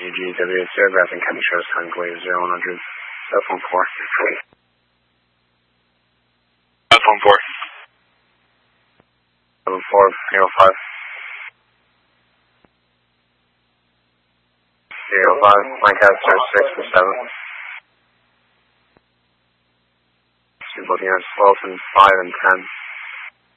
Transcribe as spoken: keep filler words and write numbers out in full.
G W, zero graphing Kevin shows time Glade zero one hundred, F one four. F one four. seven four, zero five. zero five, Lancaster six to seven. See both units, Wilson five and ten.